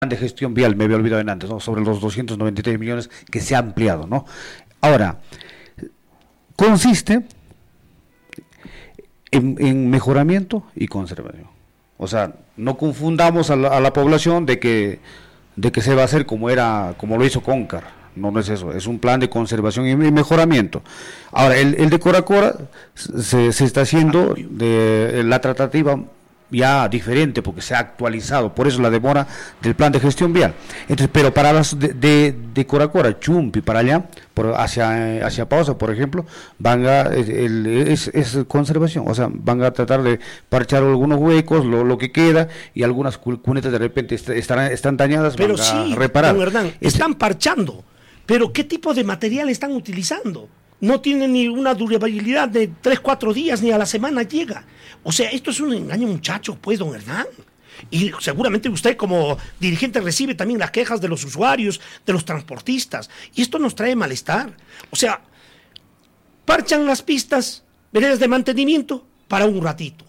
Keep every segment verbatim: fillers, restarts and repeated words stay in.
de gestión vial, me había olvidado en antes, ¿no? Sobre los doscientos noventa y tres millones que se ha ampliado, ¿no? Ahora, consiste en, en mejoramiento y conservación. O sea, no confundamos a la, a la población de que, de que se va a hacer como era, como lo hizo Cóncar. No, no es eso, es un plan de conservación y mejoramiento. Ahora, el, el de Coracora se, se está haciendo de la tratativa ya diferente porque se ha actualizado, por eso la demora del plan de gestión vial. Entonces, pero para las de, de, de Coracora, Chumpi, para allá, por, hacia hacia Pausa, por ejemplo, van a, el, es, es conservación, o sea, van a tratar de parchar algunos huecos, lo, lo que queda, y algunas cunetas de repente est estarán, están dañadas, pero van sí, a reparar. Don Hernán, este, están parchando, pero ¿qué tipo de material están utilizando? No tiene ni una durabilidad de tres, cuatro días, ni a la semana llega. O sea, esto es un engaño, muchachos, pues, don Hernán. Y seguramente usted como dirigente recibe también las quejas de los usuarios, de los transportistas. Y esto nos trae malestar. O sea, parchan las pistas, veredas de mantenimiento, para un ratito.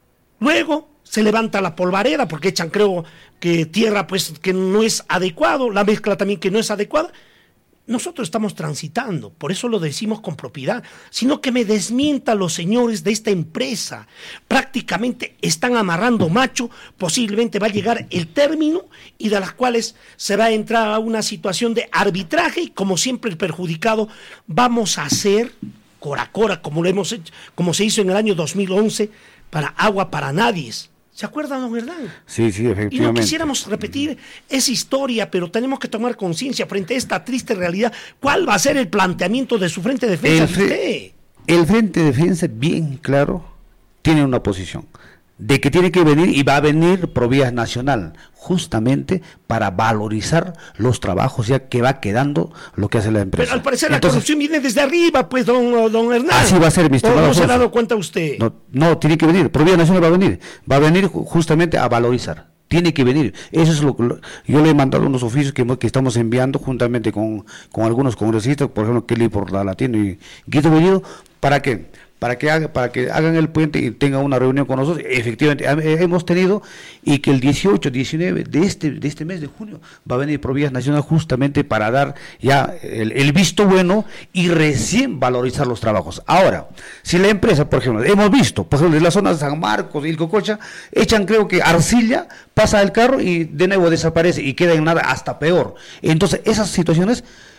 Luego se levanta la polvareda, porque echan, creo, que tierra, pues, que no es adecuado, la mezcla también que no es adecuada. Nosotros estamos transitando, por eso lo decimos con propiedad, sino que me desmientan los señores de esta empresa. Prácticamente están amarrando macho, posiblemente va a llegar el término y de las cuales se va a entrar a una situación de arbitraje y como siempre el perjudicado vamos a hacer Coracora, como lo hemos hecho, como se hizo en el año dos mil once para Agua para Nadie. ¿Se acuerdan, don Hernán? Sí, sí, efectivamente. Y no quisiéramos repetir esa historia, pero tenemos que tomar conciencia frente a esta triste realidad. ¿Cuál va a ser el planteamiento de su Frente de Defensa? El, fre el Frente de Defensa, bien claro, tiene una posición de que tiene que venir y va a venir Provías Nacional, justamente para valorizar los trabajos ya que va quedando lo que hace la empresa. Pero al parecer Entonces, la corrupción viene desde arriba, pues, don, don Hernán. Así va a ser, mi estimado. ¿No, no se ha dado cuenta usted? No, no, tiene que venir, Provías Nacional va a venir, va a venir justamente a valorizar. Tiene que venir, eso es lo que yo le he mandado unos oficios que, que estamos enviando juntamente con, con algunos congresistas, por ejemplo, Kelly por la Latino y Guido Bellido, ¿para qué? Para que, haga, para que hagan el puente y tengan una reunión con nosotros. Efectivamente, hemos tenido, y que el dieciocho, diecinueve de este, de este mes de junio va a venir Provías Nacional justamente para dar ya el, el visto bueno y recién valorizar los trabajos. Ahora, si la empresa, por ejemplo, hemos visto, por ejemplo, en la zona de San Marcos y el Cococha, echan creo que arcilla, pasa el carro y de nuevo desaparece y queda en nada, hasta peor. Entonces, esas situaciones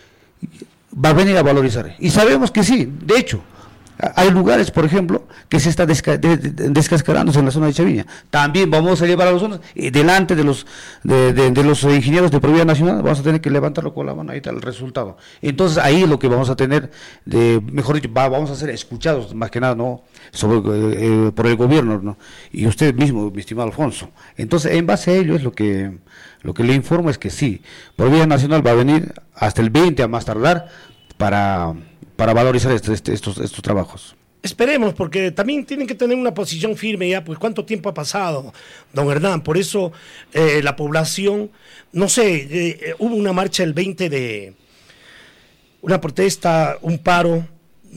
va a venir a valorizar. Y sabemos que sí, de hecho, hay lugares, por ejemplo, que se está desca de, de, descascarándose en la zona de Chaviña. También vamos a llevar a los zonas, y delante de los de, de, de los ingenieros de Provías Nacional, vamos a tener que levantarlo con la mano, ahí está el resultado. Entonces ahí lo que vamos a tener, de, mejor dicho, va, vamos a ser escuchados, más que nada, no sobre eh, por el gobierno, ¿no? Y usted mismo, mi estimado Alfonso. Entonces, en base a ello es lo que, lo que le informo es que sí, Provías Nacional va a venir hasta el veinte a más tardar para... para valorizar este, este, estos, estos trabajos. Esperemos, porque también tienen que tener una posición firme ya, pues cuánto tiempo ha pasado, don Hernán, por eso eh, la población, no sé, eh, hubo una marcha el veinte de, una protesta, un paro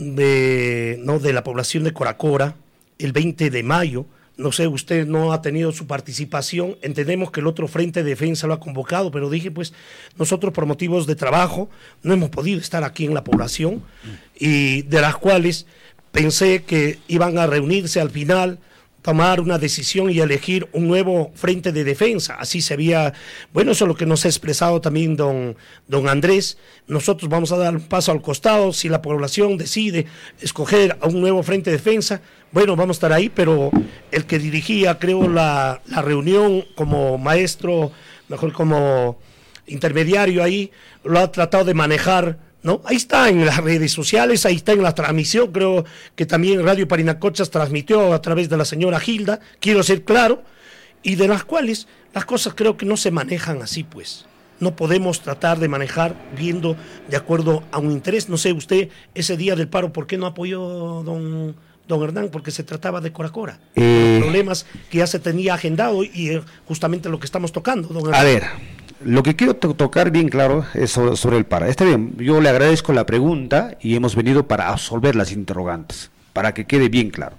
de, no, de la población de Coracora, el veinte de mayo, no sé, usted no ha tenido su participación, entendemos que el otro Frente de Defensa lo ha convocado, pero dije, pues, nosotros por motivos de trabajo no hemos podido estar aquí en la población, y de las cuales pensé que iban a reunirse al final, tomar una decisión y elegir un nuevo Frente de Defensa. Así se había, bueno, eso es lo que nos ha expresado también don, don Andrés. Nosotros vamos a dar un paso al costado, si la población decide escoger a un nuevo Frente de Defensa, bueno, vamos a estar ahí, pero el que dirigía, creo, la, la reunión como maestro, mejor como intermediario ahí, lo ha tratado de manejar, ¿no? Ahí está en las redes sociales, ahí está en la transmisión, creo que también Radio Parinacochas transmitió a través de la señora Gilda, quiero ser claro, y de las cuales las cosas creo que no se manejan así, pues. No podemos tratar de manejar viendo de acuerdo a un interés. No sé, usted, ese día del paro, ¿por qué no apoyó don, don Hernán? Porque se trataba de Coracora. Eh... Problemas que ya se tenía agendado y eh, justamente lo que estamos tocando, don Hernán. A ver, lo que quiero to tocar bien claro es sobre, sobre el paro. Está bien, yo le agradezco la pregunta y hemos venido para absolver las interrogantes, para que quede bien claro.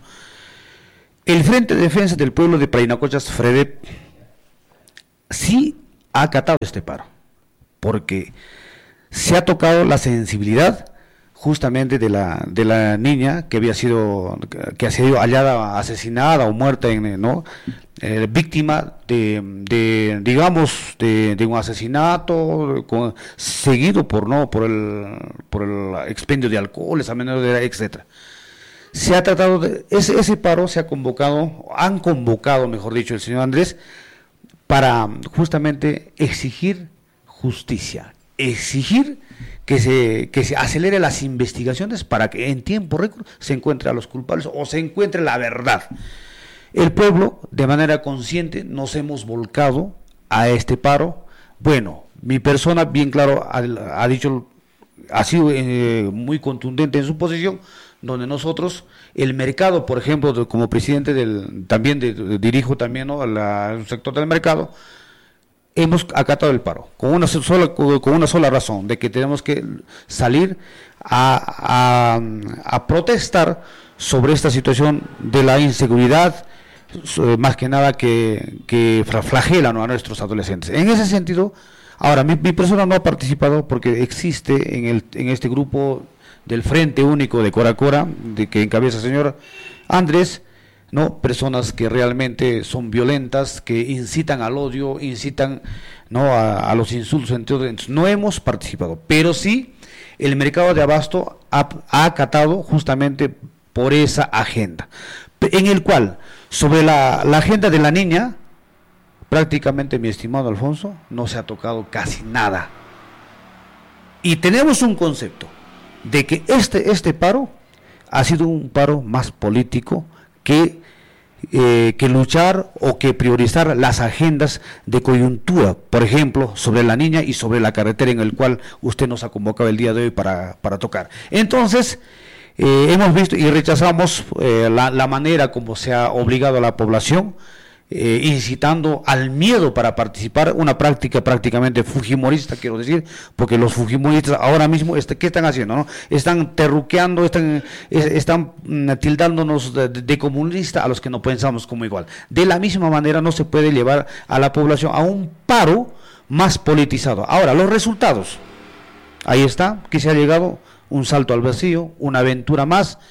El Frente de Defensa del Pueblo de Parinacochas, FREDEP, sí ha acatado este paro, porque se ha tocado la sensibilidad justamente de la de la niña que había sido que ha sido hallada asesinada o muerta en, ¿no? Eh, víctima de, de digamos de, de un asesinato con, seguido por no por el por el expendio de alcoholes a menores de edad, etcétera. Se ha tratado de ese ese paro se ha convocado, han convocado, mejor dicho, el señor Andrés, para justamente exigir justicia, exigir que se que se acelere las investigaciones para que en tiempo récord se encuentre a los culpables o se encuentre la verdad. El pueblo, de manera consciente, nos hemos volcado a este paro. Bueno, mi persona, bien claro, ha, ha dicho, ha sido eh, muy contundente en su posición, donde nosotros, el mercado, por ejemplo, de, como presidente del, también de, de, dirijo también, ¿no?, al sector del mercado, hemos acatado el paro, con una sola, con una sola razón, de que tenemos que salir a, a, a protestar sobre esta situación de la inseguridad, más que nada que, que flagela, ¿no?, a nuestros adolescentes. En ese sentido, ahora, mi, mi persona no ha participado porque existe en, el, en este grupo del Frente Único de Cora Cora, de que encabeza el señor Andrés, no, personas que realmente son violentas, que incitan al odio, incitan, no, a, a los insultos, entre otros. No hemos participado, pero sí el mercado de abasto ha, ha acatado justamente por esa agenda, en el cual sobre la, la agenda de la niña, prácticamente, mi estimado Alfonso, no se ha tocado casi nada. Y tenemos un concepto de que este este paro ha sido un paro más político que eh, que luchar o que priorizar las agendas de coyuntura, por ejemplo, sobre la niña y sobre la carretera en el cual usted nos ha convocado el día de hoy para, para tocar. Entonces, eh, hemos visto y rechazamos eh, la, la manera como se ha obligado a la población, Eh, incitando al miedo para participar, una práctica prácticamente fujimorista, quiero decir, porque los fujimoristas ahora mismo, este, ¿qué están haciendo? ¿No? Están terruqueando, están, es, están mm, tildándonos de, de, de comunista a los que no pensamos como igual. De la misma manera no se puede llevar a la población a un paro más politizado. Ahora, los resultados, ahí está, que se ha llegado un salto al vacío, una aventura más.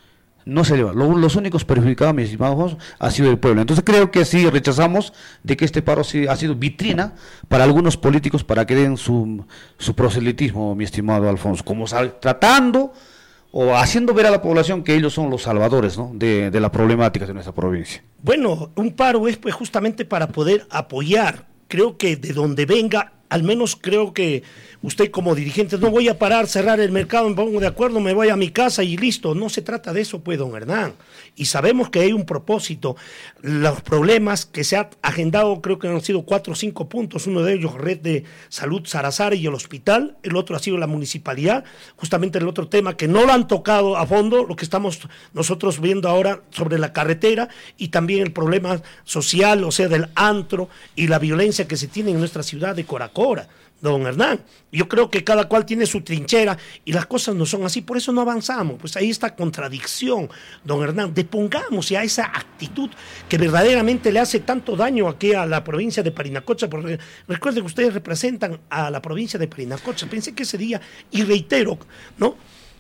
No se lleva. Los únicos perjudicados, mi estimado Alfonso, ha sido el pueblo. Entonces creo que sí rechazamos de que este paro sí ha sido vitrina para algunos políticos para que den su, su proselitismo, mi estimado Alfonso, como sal, tratando o haciendo ver a la población que ellos son los salvadores, ¿no?, de, de la problemática de nuestra provincia. Bueno, un paro es pues justamente para poder apoyar. Creo que de donde venga, al menos creo que usted como dirigente, no voy a parar, cerrar el mercado, me pongo de acuerdo, me voy a mi casa y listo. No se trata de eso, pues, don Hernán. Y sabemos que hay un propósito. Los problemas que se ha agendado, creo que han sido cuatro o cinco puntos. Uno de ellos, Red de Salud Sarazara y el hospital. El otro ha sido la municipalidad. Justamente el otro tema que no lo han tocado a fondo, lo que estamos nosotros viendo ahora sobre la carretera y también el problema social, o sea, del antro y la violencia que se tiene en nuestra ciudad de Cora Cora. Don Hernán, yo creo que cada cual tiene su trinchera y las cosas no son así, por eso no avanzamos. Pues ahí está contradicción, don Hernán. Depongamos ya esa actitud que verdaderamente le hace tanto daño aquí a la provincia de Parinacocha, porque recuerden que ustedes representan a la provincia de Parinacocha. Pensé que ese día, y reitero, ¿no?,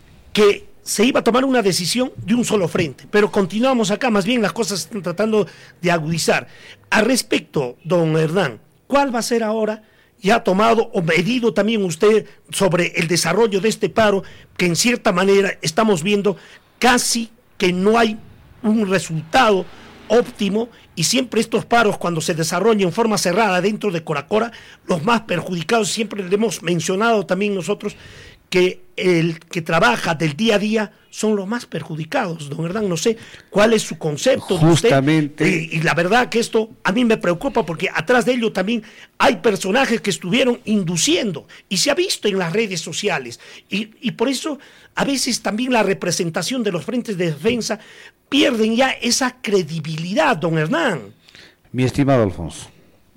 que se iba a tomar una decisión de un solo frente, pero continuamos acá, más bien las cosas se están tratando de agudizar. Al respecto, don Hernán, ¿cuál va a ser ahora? ¿Ya ha tomado o medido también usted sobre el desarrollo de este paro, que en cierta manera estamos viendo casi que no hay un resultado óptimo, y siempre estos paros, cuando se desarrollan en forma cerrada dentro de Cora Cora, los más perjudicados, siempre le hemos mencionado también nosotros, que el que trabaja del día a día son los más perjudicados, don Hernán? No sé cuál es su concepto. Justamente. De usted, y, y la verdad que esto a mí me preocupa, porque atrás de ello también hay personajes que estuvieron induciendo, y se ha visto en las redes sociales, y, y por eso a veces también la representación de los frentes de defensa pierden ya esa credibilidad, don Hernán. Mi estimado Alfonso,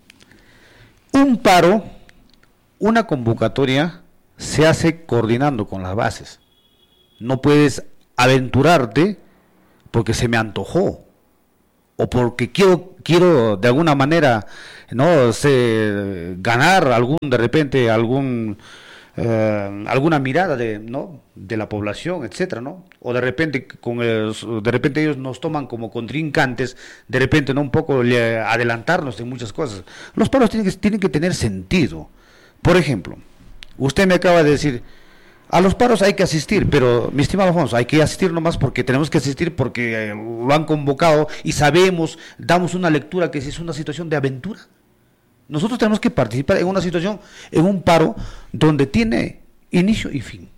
un paro, una convocatoria, se hace coordinando con las bases. No puedes aventurarte porque se me antojó. o porque quiero, quiero de alguna manera, no sé, ganar algún, de repente, algún, eh, alguna mirada de, ¿no?, de la población, etcétera, ¿no? O de repente, con el, de repente ellos nos toman como contrincantes, de repente, ¿no?, un poco le, adelantarnos en muchas cosas. Los paros tienen que, tienen que tener sentido. Por ejemplo, usted me acaba de decir, a los paros hay que asistir, pero, mi estimado Alfonso, hay que asistir nomás porque tenemos que asistir porque eh, lo han convocado y sabemos, damos una lectura que si es una situación de aventura. Nosotros tenemos que participar en una situación, en un paro donde tiene inicio y fin.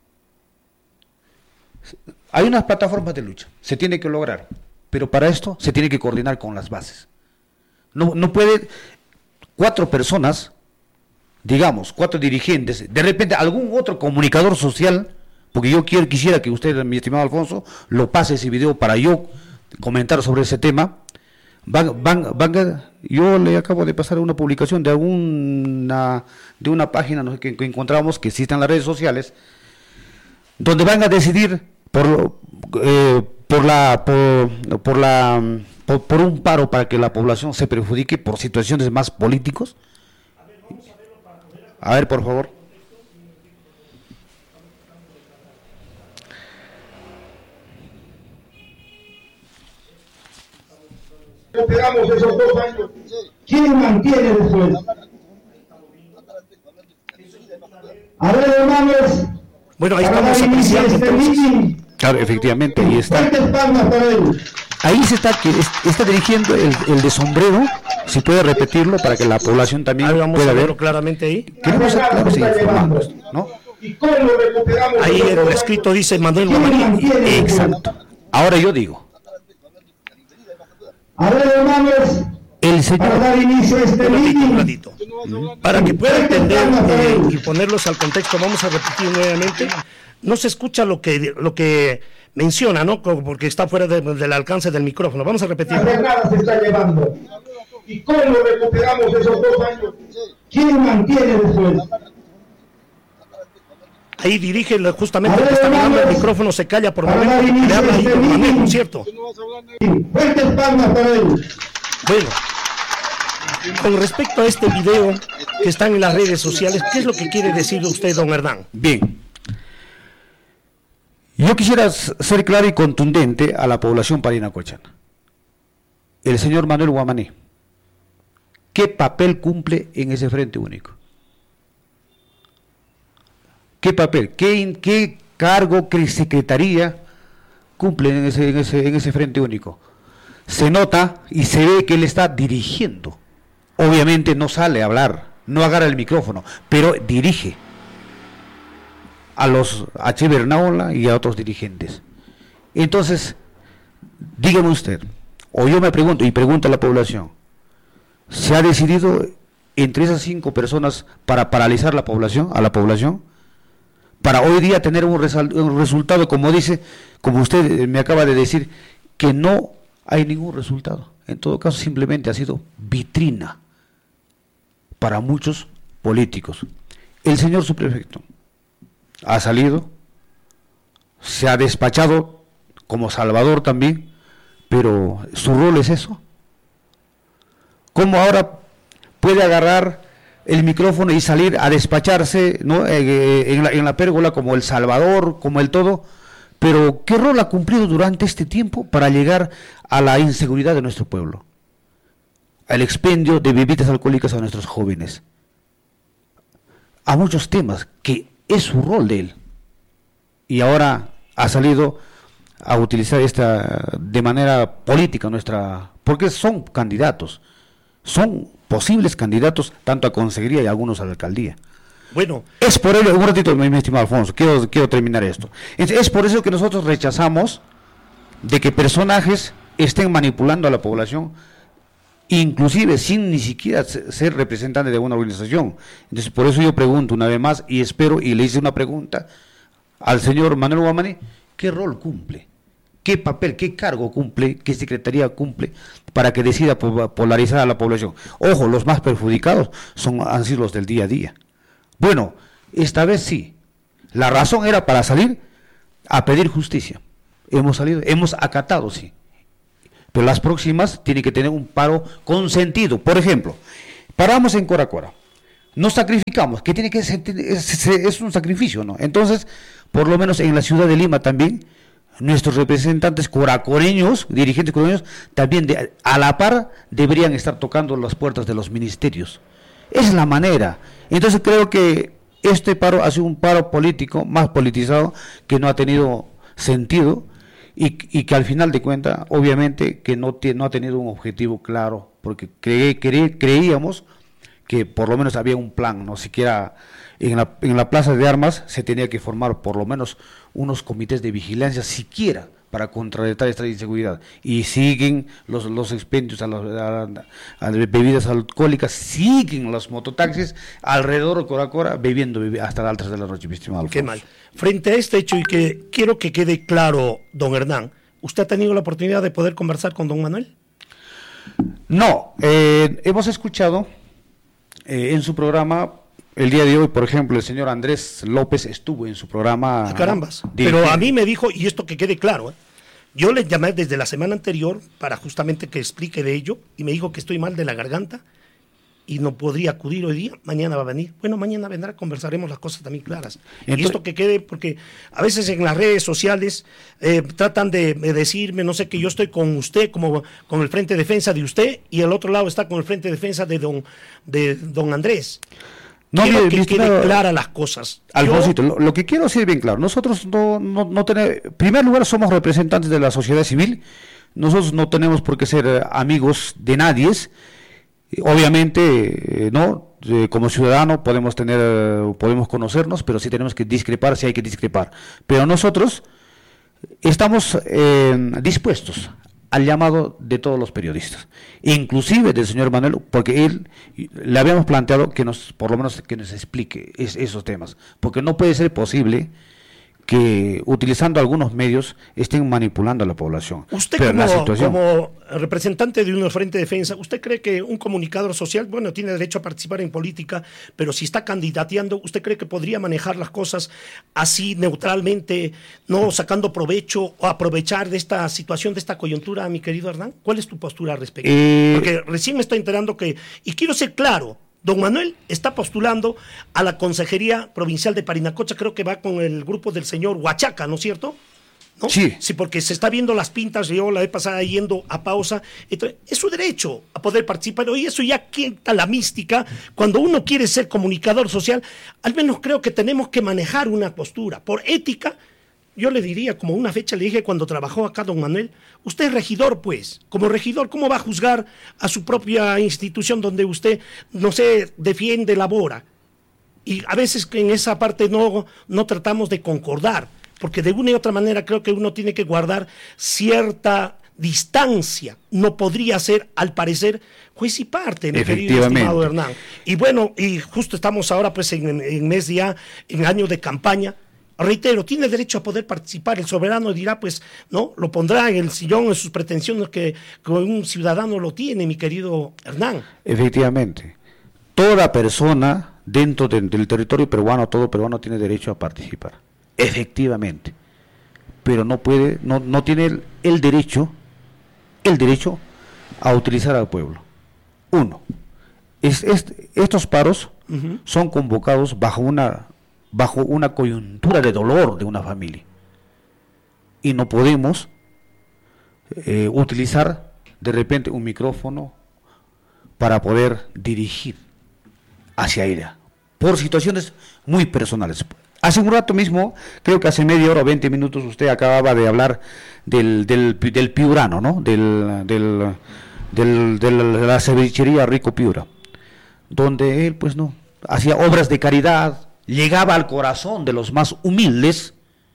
Hay unas plataformas de lucha, se tiene que lograr, pero para esto se tiene que coordinar con las bases. No, no puede cuatro personas, digamos, cuatro dirigentes, de repente algún otro comunicador social, porque yo quiero, quisiera que usted, mi estimado Alfonso, lo pase ese video para yo comentar sobre ese tema. Van, van, van, yo le acabo de pasar una publicación de alguna, de una página, no sé, que, que encontramos que existe en las redes sociales, donde van a decidir por, eh, por la, por, por la, por, por un paro para que la población se perjudique por situaciones más políticos. A ver, por favor. Esperamos esos dos años. ¿Quién mantiene después? A ver, hermanos. Bueno, ahí estamos apreciando entonces. Claro, efectivamente, ahí está. Ahí se está, que está dirigiendo el, el de sombrero, si puede repetirlo para que la población también ahí vamos pueda a verlo ver claramente ahí. Queremos, claro, sí, informarnos, ¿no? Ahí el escrito dice Manuel Guamaní. Exacto. Ahora yo digo, a ver, hermanos, el señor, para dar inicio a este meeting, para que pueda entender eh, y ponerlos al contexto, vamos a repetir nuevamente. No se escucha lo que lo que menciona, ¿no? Porque está fuera de, del alcance del micrófono. Vamos a repetir. La jornada se está llevando. ¿Y cómo recuperamos esos dos años? ¿Quién mantiene después? Ahí dirige justamente el que está mirando el micrófono, se calla por momento, le habla ahí con Manuel, ¿no es cierto? Fuertes palmas para él. Bueno, con respecto a este video que está en las redes sociales, ¿qué es lo que quiere decir usted, don Hernán? Bien. Yo quisiera ser claro y contundente a la población parinacochana. El señor Manuel Guamaní, ¿qué papel cumple en ese Frente Único? ¿Qué papel? ¿Qué, qué cargo, qué secretaría cumple en ese, en, ese, en ese Frente Único? Se nota y se ve que él está dirigiendo. Obviamente no sale a hablar, no agarra el micrófono, pero dirige a los H. Bernaola y a otros dirigentes. Entonces, dígame usted, o yo me pregunto, y pregunto a la población, ¿se ha decidido entre esas cinco personas para paralizar la población, a la población? Para hoy día tener un, un resultado, como dice, como usted me acaba de decir, que no hay ningún resultado. En todo caso, simplemente ha sido vitrina para muchos políticos. El señor subprefecto ha salido, se ha despachado como salvador también, pero su rol es eso. ¿Cómo ahora puede agarrar el micrófono y salir a despacharse, ¿no?, en la, en la pérgola como el salvador, como el todo? Pero ¿qué rol ha cumplido durante este tiempo para llegar a la inseguridad de nuestro pueblo? Al expendio de bebidas alcohólicas a nuestros jóvenes, a muchos temas que es su rol de él, y ahora ha salido a utilizar esta de manera política nuestra, porque son candidatos, son posibles candidatos tanto a consejería y algunos a la alcaldía. Bueno, es por ello, un ratito, mi estimado Alfonso, quiero, quiero terminar esto. Es, es por eso que nosotros rechazamos de que personajes estén manipulando a la población, inclusive sin ni siquiera ser representante de una organización. Entonces, por eso yo pregunto una vez más, y espero, y le hice una pregunta al señor Manuel Guamaní, ¿qué rol cumple? ¿Qué papel, qué cargo cumple, qué secretaría cumple para que decida polarizar a la población? Ojo, los más perjudicados son, han sido los del día a día. Bueno, esta vez sí, la razón era para salir a pedir justicia. Hemos salido, hemos acatado, sí, pero las próximas tienen que tener un paro con sentido. Por ejemplo, paramos en Coracora, nos sacrificamos, que tiene que ser, es, es un sacrificio, ¿no? Entonces, por lo menos en la ciudad de Lima también, nuestros representantes coracoreños, dirigentes coracoreños, también de, a la par deberían estar tocando las puertas de los ministerios. Esa es la manera. Entonces creo que este paro ha sido un paro político, más politizado, que no ha tenido sentido y, y que al final de cuentas, obviamente, que no, te, no ha tenido un objetivo claro, porque cre, cre, creíamos que por lo menos había un plan, no siquiera en la, en la plaza de armas se tenía que formar por lo menos unos comités de vigilancia siquiera para contrarrestar esta inseguridad, y siguen los, los expendios a, los, a, a bebidas alcohólicas, siguen los mototaxis alrededor de Coracora bebiendo hasta las altas de la noche, mi estimado Alfonso. Qué mal. Frente a este hecho, y que quiero que quede claro, don Hernán, ¿usted ha tenido la oportunidad de poder conversar con don Manuel? No, eh, hemos escuchado eh, en su programa. El día de hoy, por ejemplo, el señor Andrés López estuvo en su programa. Ah, carambas. Pero a mí me dijo, y esto que quede claro, ¿eh? Yo le llamé desde la semana anterior para justamente que explique de ello, y me dijo que estoy mal de la garganta y no podría acudir hoy día, mañana va a venir. Bueno, mañana vendrá, conversaremos las cosas también claras. Entonces, y esto que quede, porque a veces en las redes sociales eh, tratan de, de decirme, no sé, que yo estoy con usted, como con el Frente de Defensa de usted, y el otro lado está con el Frente de Defensa de don, de don Andrés. No, quiero que quede clara las cosas. Alfonsito, lo, lo que quiero decir bien claro, nosotros no, no, no tenemos, en primer lugar somos representantes de la sociedad civil, nosotros no tenemos por qué ser amigos de nadie, obviamente, no, como ciudadano podemos tener, podemos conocernos, pero sí tenemos que discrepar si hay que discrepar, pero nosotros estamos eh, dispuestos al llamado de todos los periodistas, inclusive del señor Manuel, porque él le habíamos planteado que nos, por lo menos que nos explique es, esos temas, porque no puede ser posible que utilizando algunos medios estén manipulando a la población. Usted como, la situación... como representante de un Frente de Defensa, ¿usted cree que un comunicador social, bueno, tiene derecho a participar en política, pero si está candidateando, ¿usted cree que podría manejar las cosas así neutralmente, no sacando provecho o aprovechar de esta situación, de esta coyuntura, mi querido Hernán? ¿Cuál es tu postura al respecto? Eh... Porque recién me estoy enterando que, y quiero ser claro, don Manuel está postulando a la Consejería Provincial de Parinacocha, creo que va con el grupo del señor Huachaca, ¿no es cierto? ¿No? Sí. Sí, porque se está viendo las pintas, yo la vez pasada yendo a pausa, entonces, es su derecho a poder participar, y eso ya quita la mística. Cuando uno quiere ser comunicador social, al menos creo que tenemos que manejar una postura, por ética. Yo le diría, como una fecha le dije cuando trabajó acá don Manuel, usted es regidor, pues, como regidor, ¿cómo va a juzgar a su propia institución donde usted, no sé, defiende, labora? Y a veces en esa parte no, no tratamos de concordar, porque de una y otra manera creo que uno tiene que guardar cierta distancia. No podría ser, al parecer, juez y parte, mi querido estimado Hernán. Y bueno, y justo estamos ahora pues en, en mes ya, en año de campaña. Reitero, tiene derecho a poder participar. El soberano dirá, pues, no, lo pondrá en el sillón, en sus pretensiones que, que un ciudadano lo tiene, mi querido Hernán. Efectivamente, toda persona dentro de, del territorio peruano, todo peruano tiene derecho a participar, efectivamente, pero no puede, no, no tiene el, el derecho, el derecho a utilizar al pueblo. Uno, es, es, estos paros uh-huh. son convocados bajo una bajo una coyuntura de dolor de una familia, y no podemos eh, utilizar de repente un micrófono para poder dirigir hacia ella, por situaciones muy personales. Hace un rato mismo, creo que hace media hora o veinte minutos, usted acababa de hablar del, del, del piurano, ¿no? Del, del, del, del, de la cevichería Rico Piura, donde él, pues no, hacía obras de caridad, llegaba al corazón de los más humildes,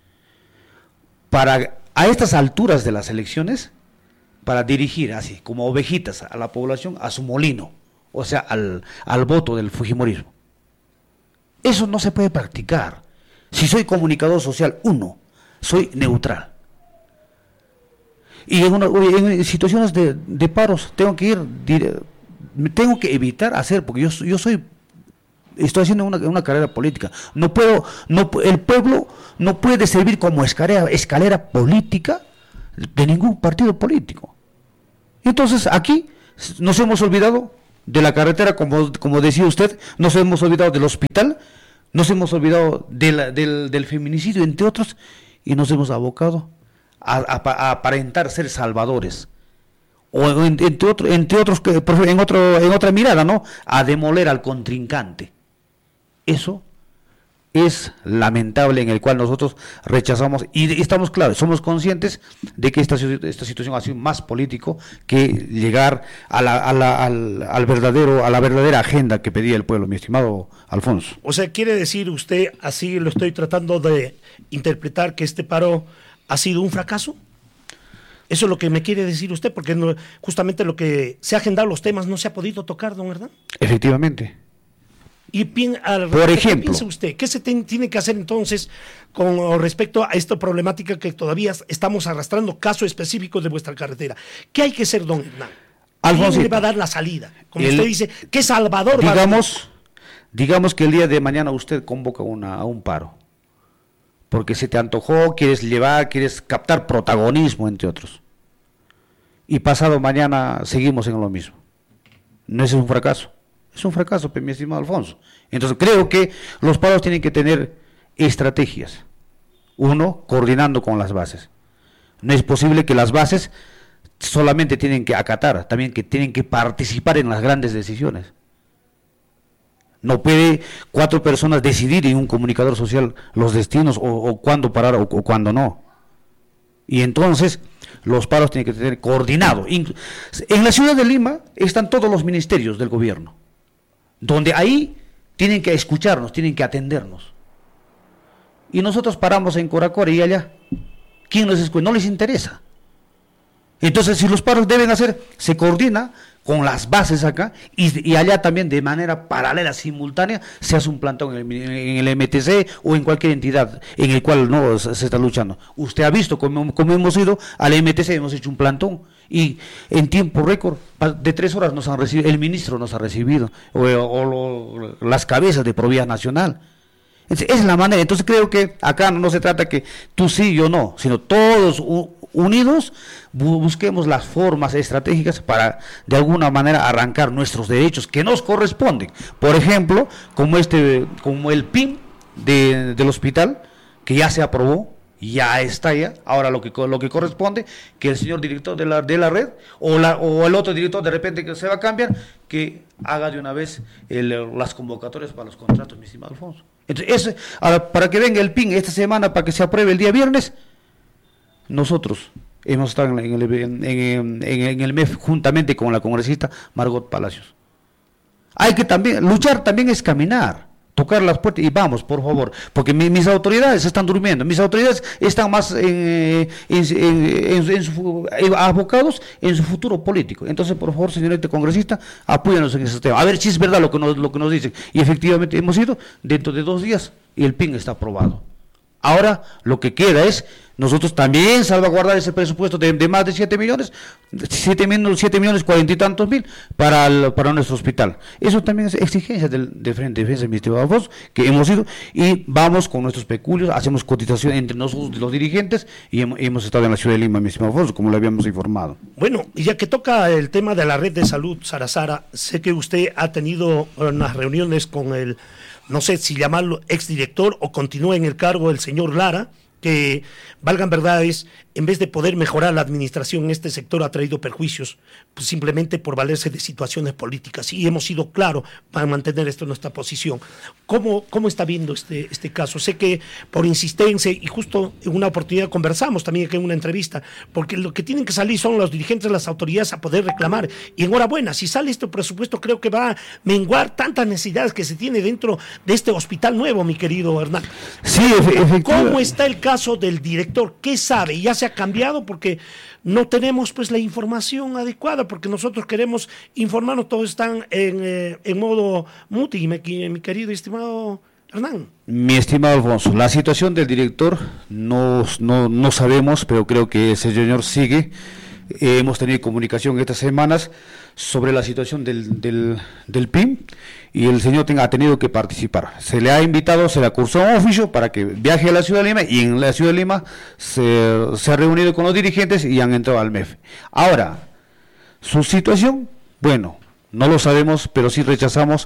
para a estas alturas de las elecciones, para dirigir así, como ovejitas a la población, a su molino, o sea, al, al voto del fujimorismo. Eso no se puede practicar. Si soy comunicador social, uno, soy neutral. Y en, una, en situaciones de, de paros, tengo que ir, dire, tengo que evitar hacer, porque yo, yo soy... Estoy haciendo una, una carrera política. No puedo, no, el pueblo no puede servir como escalera, escalera política de ningún partido político. Entonces aquí nos hemos olvidado de la carretera, como, como decía usted, nos hemos olvidado del hospital, nos hemos olvidado de la, del, del feminicidio, entre otros, y nos hemos abocado a, a, a aparentar ser salvadores. O en, entre, otro, entre otros, en, otro, en otra mirada, ¿no? A demoler al contrincante. Eso es lamentable, en el cual nosotros rechazamos y estamos claros, somos conscientes de que esta, esta situación ha sido más político que llegar a la, a la, al, al verdadero, a la verdadera agenda que pedía el pueblo, mi estimado Alfonso. O sea, quiere decir usted, así lo estoy tratando de interpretar, que este paro ha sido un fracaso. Eso es lo que me quiere decir usted, porque no, justamente lo que se ha agendado, los temas no se ha podido tocar, don Hernán. Efectivamente. Y pien, al, por ejemplo, ¿qué piensa usted? ¿Qué se ten, tiene que hacer entonces con respecto a esta problemática que todavía estamos arrastrando, caso específico de vuestra carretera? ¿Qué hay que hacer, don Hernán? ¿Quién le va a dar la salida? Como el, usted dice, ¿qué Salvador digamos, va a digamos que el día de mañana usted convoca una, a un paro, porque se te antojó, quieres llevar, quieres captar protagonismo, entre otros. Y pasado mañana seguimos en lo mismo. ¿No es un fracaso? Es un fracaso, mi estimado Alfonso. Entonces creo que los paros tienen que tener estrategias. Uno, coordinando con las bases. No es posible que las bases solamente tienen que acatar, también que tienen que participar en las grandes decisiones. No puede cuatro personas decidir en un comunicador social los destinos o, o cuándo parar o, o cuándo no. Y entonces los paros tienen que tener coordinado. En la ciudad de Lima están todos los ministerios del gobierno, donde ahí tienen que escucharnos, tienen que atendernos. Y nosotros paramos en Coracora y allá, ¿quién nos escucha? No les interesa. Entonces, si los paros deben hacer, se coordina con las bases acá, y, y allá también de manera paralela, simultánea, se hace un plantón en el, en el M T C o en cualquier entidad en el cual no se, se está luchando. Usted ha visto cómo, cómo hemos ido al M T C, hemos hecho un plantón, y en tiempo récord, de tres horas nos han recibido, el ministro nos ha recibido, o, o lo, las cabezas de Provía Nacional. Esa es la manera. Entonces creo que acá no se trata que tú sí, yo no, sino todos unidos busquemos las formas estratégicas para de alguna manera arrancar nuestros derechos que nos corresponden. Por ejemplo, como este, como el P I M de, del hospital, que ya se aprobó, ya está ya, ahora lo que lo que corresponde, que el señor director de la de la red, o la o el otro director de repente que se va a cambiar, que haga de una vez el, las convocatorias para los contratos, mi estimado Alfonso. Entonces, ese, ahora, para que venga el P I M esta semana, para que se apruebe el día viernes, nosotros hemos estado en el, en, en, en el M E F juntamente con la congresista Margot Palacios. Hay que también, luchar también es caminar, tocar las puertas y vamos, por favor, porque mi, mis autoridades están durmiendo, mis autoridades están más en, en, en, en su, abocados en su futuro político. Entonces, por favor, señorita congresista, apóyanos en ese tema, a ver si es verdad lo que nos, lo que nos dicen. Y efectivamente hemos ido dentro de dos días y el P I M está aprobado. Ahora lo que queda es nosotros también salvaguardar ese presupuesto de, de más de siete millones, siete millones cuarenta y tantos mil para, el, para nuestro hospital. Eso también es exigencia del, del Frente de Defensa, mi estimado Alfonso, que hemos ido y vamos con nuestros peculios, hacemos cotización entre nosotros los dirigentes y hemos, hemos estado en la ciudad de Lima, mi estimado Alfonso, como lo habíamos informado. Bueno, y ya que toca el tema de la red de salud, Sara Sara, sé que usted ha tenido unas reuniones con el, no sé si llamarlo exdirector o continúa en el cargo el señor Lara, que, valgan verdades, en vez de poder mejorar la administración en este sector ha traído perjuicios, pues simplemente por valerse de situaciones políticas, y hemos sido claros para mantener esto en nuestra posición. ¿Cómo, cómo está viendo este, este caso? Sé que por insistencia, y justo en una oportunidad conversamos también aquí en una entrevista, porque lo que tienen que salir son los dirigentes, las autoridades a poder reclamar, y enhorabuena, si sale este presupuesto creo que va a menguar tantas necesidades que se tiene dentro de este hospital nuevo, mi querido Hernán. Sí, efectivamente. ¿Cómo está el caso del director? ¿Qué sabe? ¿Ya se ha cambiado? Porque no tenemos pues la información adecuada, porque nosotros queremos informarnos, todos están en, eh, en modo muti, mi, mi querido y estimado Hernán. Mi estimado Alfonso, la situación del director no, no, no sabemos, pero creo que ese señor sigue. Eh, hemos tenido comunicación estas semanas sobre la situación del, del, del P I M y el señor tenga, ha tenido que participar. Se le ha invitado, se le cursó un oficio para que viaje a la ciudad de Lima y en la ciudad de Lima se, se ha reunido con los dirigentes y han entrado al M E F. Ahora, Su situación, bueno, no lo sabemos, pero sí rechazamos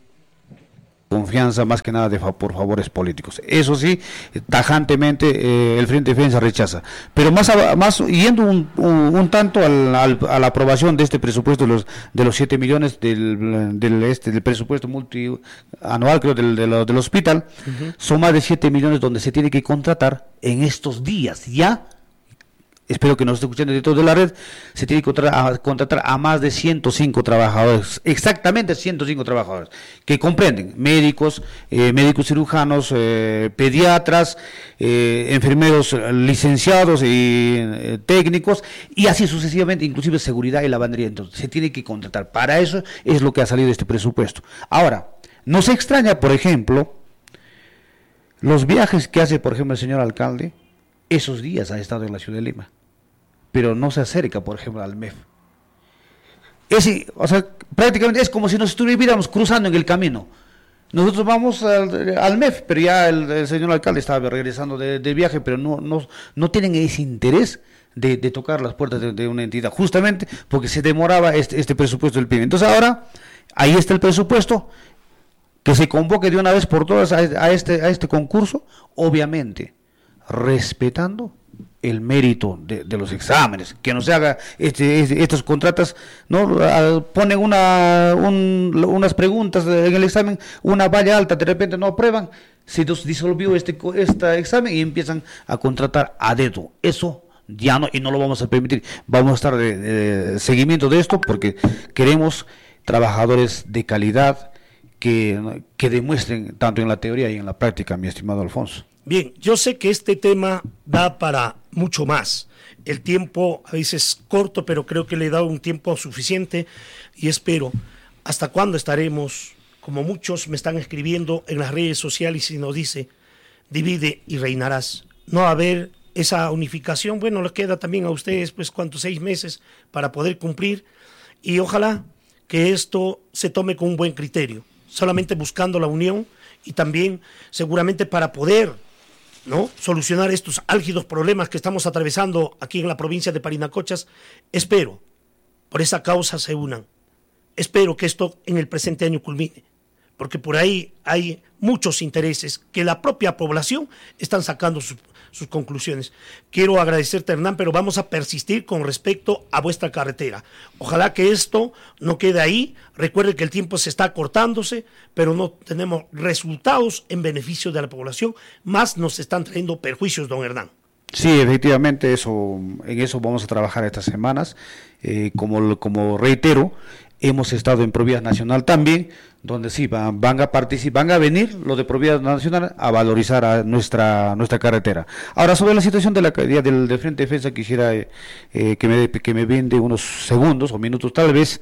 confianza más que nada de fa por favores políticos. Eso sí, tajantemente eh, el Frente Defensa rechaza. Pero más, a, más yendo un, un, un tanto al, al, a la aprobación de este presupuesto de los de los siete millones del, del, este, del presupuesto multianual, creo, del, del, del hospital, uh-huh. Son más de siete millones donde se tiene que contratar en estos días ya. Espero que nos esté escuchando de toda la red. Se tiene que contratar a, contratar a más de ciento cinco trabajadores, exactamente ciento cinco trabajadores, que comprenden médicos, eh, médicos cirujanos, eh, pediatras, eh, enfermeros licenciados y eh, técnicos, y así sucesivamente, inclusive seguridad y lavandería. Entonces, se tiene que contratar. Para eso es lo que ha salido de este presupuesto. Ahora, nos extraña, por ejemplo, los viajes que hace, por ejemplo, el señor alcalde. Esos días ha estado en la ciudad de Lima, pero no se acerca, por ejemplo, al M E F. Es, o sea, prácticamente es como si nos estuviéramos cruzando en el camino. Nosotros vamos al, al M E F, pero ya el, el señor alcalde estaba regresando de, de viaje, pero no, no, no tienen ese interés de, de tocar las puertas de, de una entidad, justamente porque se demoraba este, este presupuesto del P I B. Entonces ahora, ahí está el presupuesto, que se convoque de una vez por todas a, a, este, a este concurso, obviamente respetando el mérito de, de los exámenes, que no se haga este, este, estos contratos, no ponen una un, unas preguntas en el examen, una valla alta, de repente no aprueban, se disolvió este, este examen y empiezan a contratar a dedo. Eso ya no, y no lo vamos a permitir. Vamos a estar de, de seguimiento de esto porque queremos trabajadores de calidad que, que demuestren tanto en la teoría y en la práctica, mi estimado Alfonso. Bien, yo sé que este tema da para mucho más. El tiempo a veces es corto, pero creo que le he dado un tiempo suficiente y espero. ¿Hasta cuándo estaremos? Como muchos me están escribiendo en las redes sociales y nos dice, divide y reinarás. No va a haber esa unificación. Bueno, les queda también a ustedes, pues, ¿cuántos? Seis meses para poder cumplir. Y ojalá que esto se tome con un buen criterio, solamente buscando la unión y también seguramente para poder, ¿no?, solucionar estos álgidos problemas que estamos atravesando aquí en la provincia de Parinacochas. Espero por esa causa se unan, espero que esto en el presente año culmine, porque por ahí hay muchos intereses que la propia población están sacando su, sus conclusiones. Quiero agradecerte, Hernán, pero vamos a persistir con respecto a vuestra carretera. Ojalá que esto no quede ahí. Recuerde que el tiempo se está acortándose, pero no tenemos resultados en beneficio de la población, más nos están trayendo perjuicios, don Hernán. Sí, efectivamente, eso, en eso vamos a trabajar estas semanas. Eh, como, como reitero, hemos estado en Provías Nacional también, donde sí van, van a participar, van a venir los de Provías Nacional a valorizar a nuestra nuestra carretera. Ahora, sobre la situación de la del, del Frente Defensa, quisiera eh, que me que me vende unos segundos o minutos tal vez.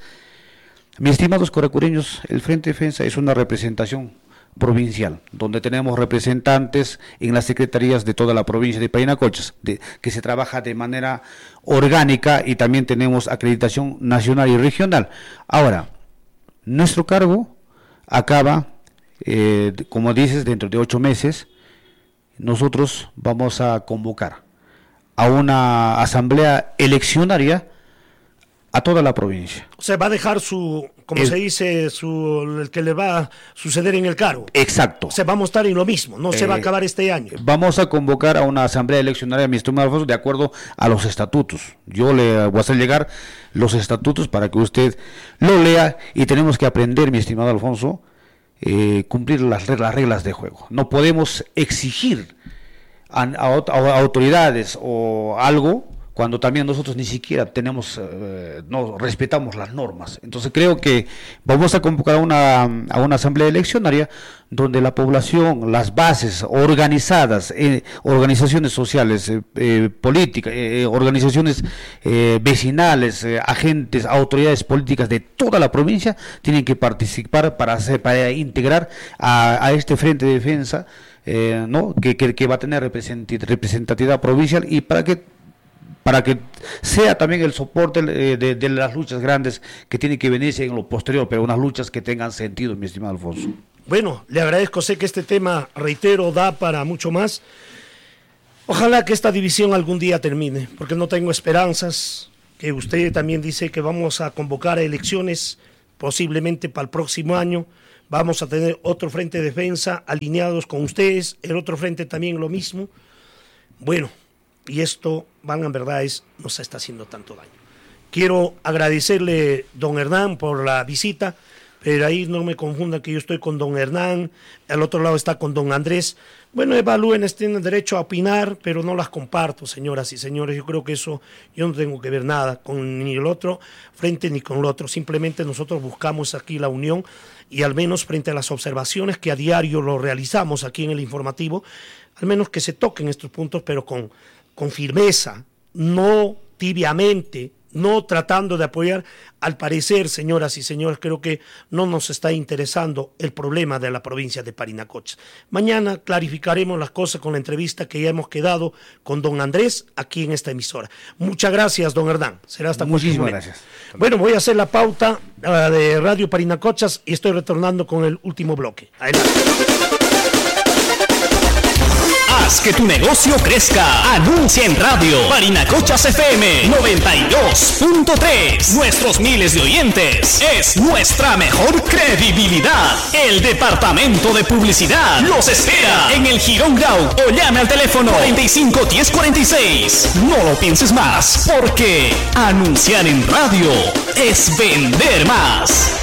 Mis estimados coracureños, el Frente Defensa es una representación provincial, donde tenemos representantes en las secretarías de toda la provincia de Parinacochas, de, que se trabaja de manera orgánica y también tenemos acreditación nacional y regional. Ahora, nuestro cargo acaba, eh, como dices, dentro de ocho meses, nosotros vamos a convocar a una asamblea eleccionaria a toda la provincia. O sea, va a dejar su, como el, se dice, su, el que le va a suceder en el cargo. Exacto. O sea, vamos a estar en lo mismo, no eh, se va a acabar este año. Vamos a convocar a una asamblea eleccionaria, mi estimado Alfonso, de acuerdo a los estatutos. Yo le voy a hacer llegar los estatutos para que usted lo lea y tenemos que aprender, mi estimado Alfonso, eh, cumplir las, las reglas de juego. No podemos exigir a, a, a autoridades o algo cuando también nosotros ni siquiera tenemos, eh, no respetamos las normas. Entonces creo que vamos a convocar a una, a una asamblea eleccionaria donde la población, las bases organizadas, eh, organizaciones sociales, eh, eh, políticas, eh, organizaciones eh, vecinales, eh, agentes, autoridades políticas de toda la provincia tienen que participar para, hacer, para integrar a, a este Frente de Defensa, eh, ¿no?, que, que, que va a tener representatividad provincial y para que para que sea también el soporte eh, de, de las luchas grandes que tienen que venirse en lo posterior, pero unas luchas que tengan sentido, mi estimado Alfonso. Bueno, le agradezco, sé que este tema, reitero, da para mucho más. Ojalá que esta división algún día termine, porque no tengo esperanzas que usted también dice que vamos a convocar a elecciones posiblemente para el próximo año. Vamos a tener otro frente de defensa alineados con ustedes, el otro frente también lo mismo. Bueno, y esto, van en verdad, es, nos está haciendo tanto daño. Quiero agradecerle, don Hernán, por la visita, pero ahí no me confunda que yo estoy con don Hernán, al otro lado está con don Andrés. Bueno, evalúen, tienen derecho a opinar, pero no las comparto, señoras y señores. Yo creo que eso, yo no tengo que ver nada con ni el otro frente ni con el otro. Simplemente nosotros buscamos aquí la unión y al menos frente a las observaciones que a diario lo realizamos aquí en el informativo, al menos que se toquen estos puntos, pero con, con firmeza, no tibiamente, no tratando de apoyar. Al parecer, señoras y señores, creo que no nos está interesando el problema de la provincia de Parinacotcha. Mañana clarificaremos las cosas con la entrevista que ya hemos quedado con don Andrés aquí en esta emisora. Muchas gracias, don Hernán. Será hasta muchísimas gracias. Bueno, voy a hacer la pauta uh, de Radio Parinacotcha y estoy retornando con el último bloque. Adelante. Haz que tu negocio crezca. Anuncia en radio. Parinacotcha F M noventa y dos punto tres. Nuestros miles de oyentes es nuestra mejor credibilidad. El departamento de publicidad los espera en el Girón Grau o llame al teléfono cuarenta y cinco diez cuarenta y seis. No lo pienses más, porque anunciar en radio es vender más.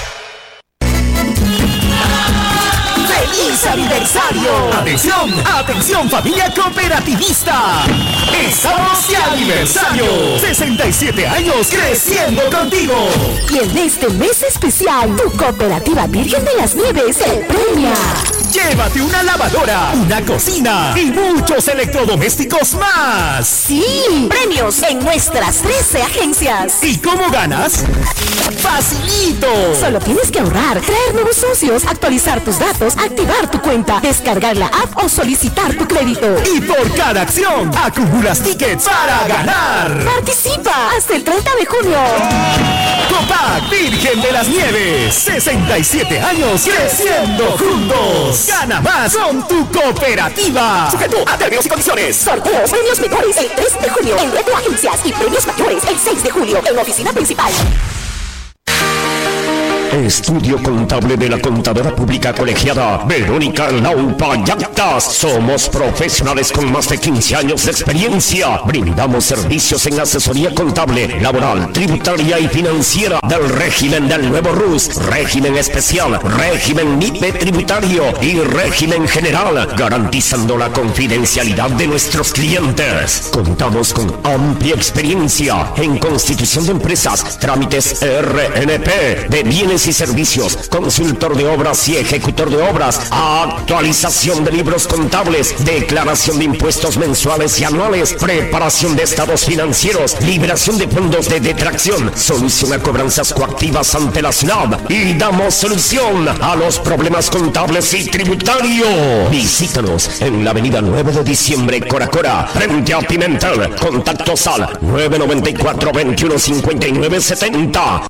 ¡Feliz aniversario! ¡Atención! ¡Atención, familia cooperativista! ¡Estamos de aniversario! sesenta y siete años creciendo contigo. Y en este mes especial, tu Cooperativa Virgen de las Nieves te premia. Llévate una lavadora, una cocina y muchos electrodomésticos más. ¡Sí! Premios en nuestras trece agencias. ¿Y cómo ganas? ¡Facilito! Solo tienes que ahorrar, traer nuevos socios, actualizar tus datos, activar tu cuenta, descargar la app o solicitar tu crédito. Y por cada acción, acumulas tickets para ganar. ¡Participa hasta el treinta de junio! Copac Virgen de las Nieves, sesenta y siete años creciendo juntos. Gana más con tu cooperativa. Sujeto a términos y condiciones. Sorteos, premios menores el tres de junio en Retro Agencias y premios mayores el seis de julio en oficina principal. Estudio Contable de la Contadora Pública Colegiada Verónica Laupa Yactas. Somos profesionales con más de quince años de experiencia. Brindamos servicios en asesoría contable, laboral, tributaria y financiera del régimen del nuevo R U S, régimen especial, régimen N I P E tributario y régimen general, garantizando la confidencialidad de nuestros clientes. Contamos con amplia experiencia en constitución de empresas, trámites R N P de bienes y servicios, consultor de obras y ejecutor de obras, actualización de libros contables, declaración de impuestos mensuales y anuales, preparación de estados financieros, liberación de fondos de detracción, solución a cobranzas coactivas ante la SUNAT y damos solución a los problemas contables y tributarios. Visítanos en la avenida nueve de diciembre, Cora Cora, frente a Pimentel. Contactos al nueve noventa y cuatro, veintiuno cincuenta y nueve setenta.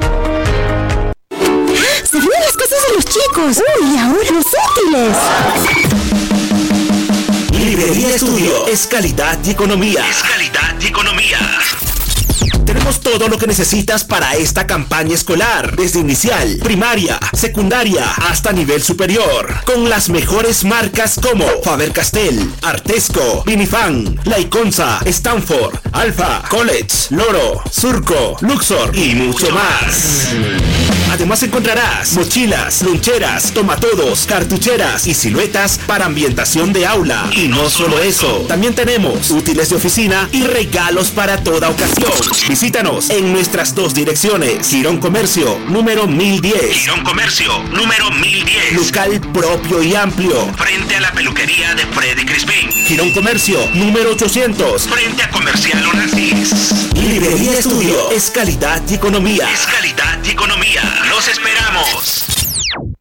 ¡Se vienen las cosas de los chicos! ¡Uy, ahora los útiles! Librería Estudio es calidad y economía. Es calidad y economía. Tenemos todo lo que necesitas para esta campaña escolar, desde inicial, primaria, secundaria, hasta nivel superior, con las mejores marcas como Faber-Castell, Artesco, Minifan, Laiconza, Stanford, Alfa, College, Loro, Surco, Luxor y mucho más. Además encontrarás mochilas, loncheras, tomatodos, cartucheras y siluetas para ambientación de aula. Y no solo eso, también tenemos útiles de oficina y regalos para toda ocasión. Visítanos en nuestras dos direcciones. Girón Comercio, número mil diez. Girón Comercio, número mil diez. Local propio y amplio, frente a la peluquería de Freddy Crispín. Girón Comercio, número ochocientos, frente a Comercial Onassis. Librería Estudio es calidad y economía. Es calidad y economía. ¡Los esperamos!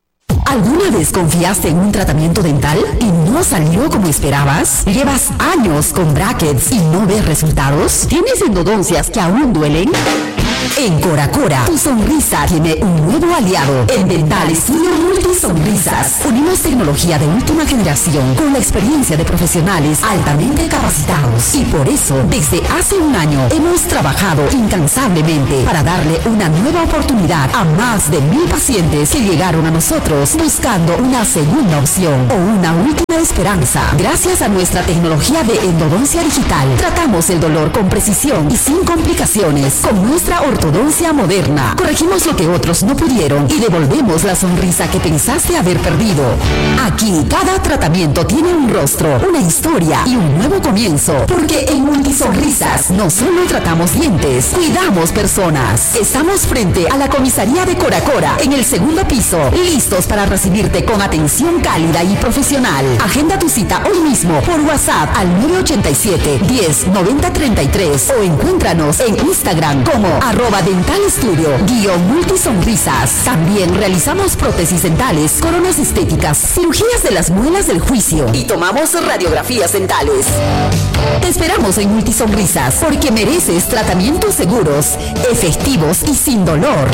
¿Alguna vez confiaste en un tratamiento dental y no salió como esperabas? ¿Llevas años con brackets y no ves resultados? ¿Tienes endodoncias que aún duelen? En Cora Cora, tu sonrisa tiene un nuevo aliado. En Dental Studio Multisonrisas. Unimos tecnología de última generación con la experiencia de profesionales altamente capacitados. Y por eso, desde hace un año, hemos trabajado incansablemente para darle una nueva oportunidad a más de mil pacientes que llegaron a nosotros buscando una segunda opción o una última esperanza. Gracias a nuestra tecnología de endodoncia digital, tratamos el dolor con precisión y sin complicaciones. Con nuestra ortodoncia moderna, corregimos lo que otros no pudieron y devolvemos la sonrisa que pensaste haber perdido. Aquí, cada tratamiento tiene un rostro, una historia y un nuevo comienzo, porque en Multisonrisas no solo tratamos dientes, cuidamos personas. Estamos frente a la comisaría de Cora Cora, en el segundo piso, listos para recibirte con atención cálida y profesional. Agenda tu cita hoy mismo por WhatsApp al nueve ocho siete, diez, noventa, treinta y tres o encuéntranos en Instagram como arroba Dental Studio guión Multisonrisas. También realizamos prótesis dentales, coronas estéticas, cirugías de las muelas del juicio y tomamos radiografías dentales. Te esperamos en Multisonrisas porque mereces tratamientos seguros, efectivos y sin dolor.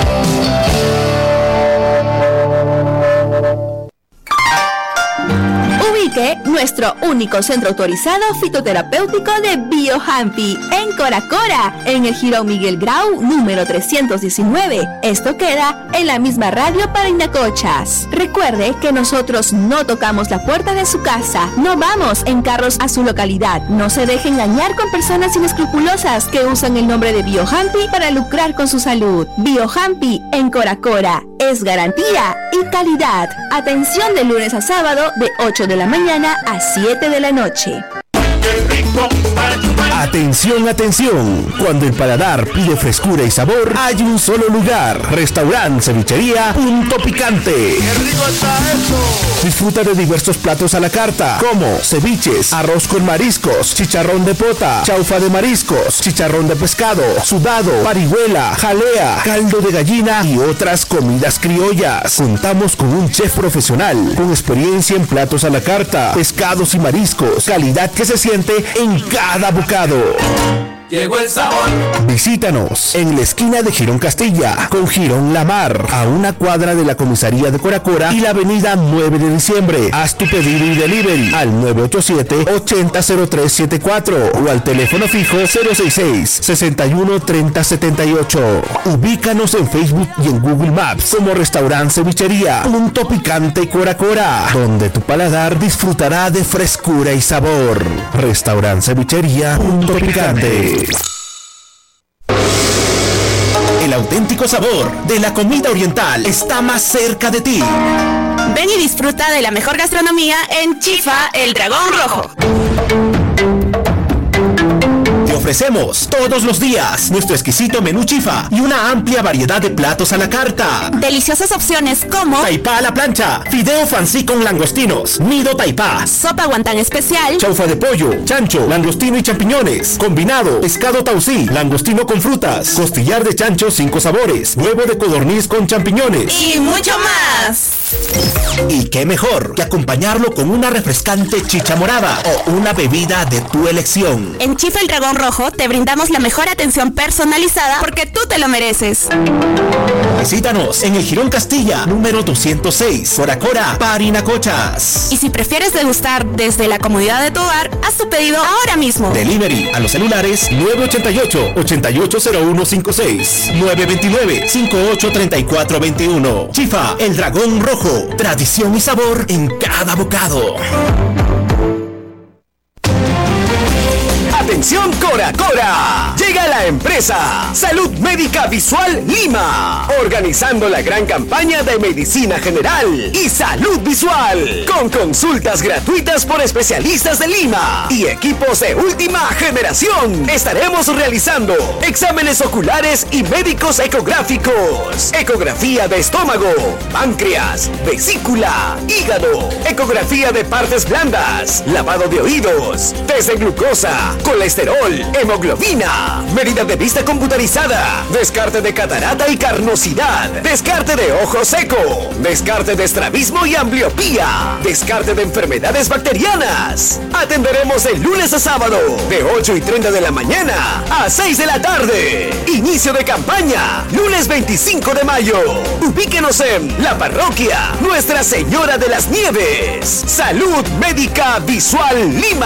Ubique nuestro único centro autorizado fitoterapéutico de BioHampy en Cora Cora, en el Jirón Miguel Grau, número trescientos diecinueve. Esto queda en la misma radio Parinacochas. Recuerde que nosotros no tocamos la puerta de su casa, no vamos en carros a su localidad. No se deje engañar con personas inescrupulosas que usan el nombre de BioHampy para lucrar con su salud. BioHampy en Cora Cora es garantía y calidad. Atención de lunes a sábado de ocho de la mañana a siete de la noche. Atención, atención. Cuando el paladar pide frescura y sabor, hay un solo lugar. Restaurante Cevichería Punto Picante. ¡Qué rico está esto! Disfruta de diversos platos a la carta, como ceviches, arroz con mariscos, chicharrón de pota, chaufa de mariscos, chicharrón de pescado, sudado, parihuela, jalea, caldo de gallina y otras comidas criollas. Contamos con un chef profesional, con experiencia en platos a la carta, pescados y mariscos, calidad que se siente en cada bocado. Llegó el sabor. Visítanos en la esquina de Girón Castilla con Girón La Mar, a una cuadra de la comisaría de Cora Cora y la avenida nueve de diciembre. Haz tu pedido y delivery al nueve ocho siete, ochenta, cero tres setenta y cuatro o al teléfono fijo cero seis seis, sesenta y uno, treinta, setenta y ocho. Ubícanos en Facebook y en Google Maps como Restaurante Cevichería Punto Picante Cora Cora, donde tu paladar disfrutará de frescura y sabor. Restaurante Cevichería Punto Picante. El auténtico sabor de la comida oriental está más cerca de ti. Ven y disfruta de la mejor gastronomía en Chifa, el Dragón Rojo. Te ofrecemos todos los días nuestro exquisito menú chifa y una amplia variedad de platos a la carta. Deliciosas opciones como taipá a la plancha, fideo fancy con langostinos, nido taipá, sopa guantán especial, chaufa de pollo, chancho, langostino y champiñones, combinado, pescado tausí, langostino con frutas, costillar de chancho cinco sabores, huevo de codorniz con champiñones y mucho más. Y qué mejor que acompañarlo con una refrescante chicha morada o una bebida de tu elección. En Chifa el Dragón Rojo te brindamos la mejor atención personalizada porque tú te lo mereces. Visítanos en el Jirón Castilla, número doscientos seis, Cora Cora, Parinacochas. Y si prefieres degustar desde la comodidad de tu hogar, haz tu pedido ahora mismo. Delivery a los celulares nueve ocho ocho, ocho ocho cero uno cinco seis, nueve dos nueve, cinco ocho tres cuatro dos uno. Chifa, el Dragón Rojo, tradición y sabor en cada bocado. ¡Atención Cora Cora! Llega la empresa Salud Médica Visual Lima, organizando la gran campaña de medicina general y salud visual, con consultas gratuitas por especialistas de Lima y equipos de última generación. Estaremos realizando exámenes oculares y médicos ecográficos, ecografía de estómago, páncreas, vesícula, hígado, ecografía de partes blandas, lavado de oídos, test de glucosa, colesterol colesterol, hemoglobina, medida de vista computarizada, descarte de catarata y carnosidad, descarte de ojo seco, descarte de estrabismo y ambliopía, descarte de enfermedades bacterianas. Atenderemos de lunes a sábado, de ocho y treinta de la mañana a seis de la tarde. Inicio de campaña, lunes veinticinco de mayo. Ubíquenos en la parroquia Nuestra Señora de las Nieves. Salud Médica Visual Lima.